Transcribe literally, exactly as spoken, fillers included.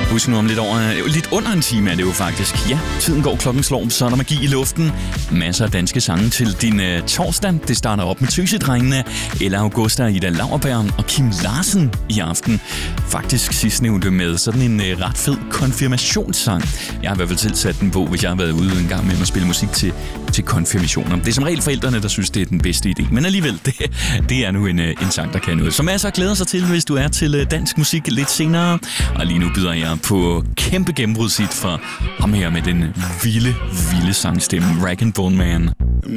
Husk nu om lidt over, lidt under en time er det jo faktisk. Ja, tiden går, klokken slår, så er der magi i luften. Masser af danske sange til din uh, torsdag. Det starter op med Tøsedrengene, Ella Augusta, Ida Lauerberg og Kim Larsen i aften. Faktisk sidstnævnte med sådan en uh, ret fed konfirmationssang. Jeg har i hvert fald selv sat den på, hvis jeg har været ude en gang med at spille musik til, til konfirmationer. Det er som regel forældrene, der synes, det er den bedste idé. Men alligevel, det, det er nu en, en sang, der kan noget. Så masser glæder sig til, hvis du er til dansk musik lidt senere. Og lige nu byder jeg på kæmpe gennembrudshit fra ham her med den vilde, vilde sangstemme, Rag and Bone Man.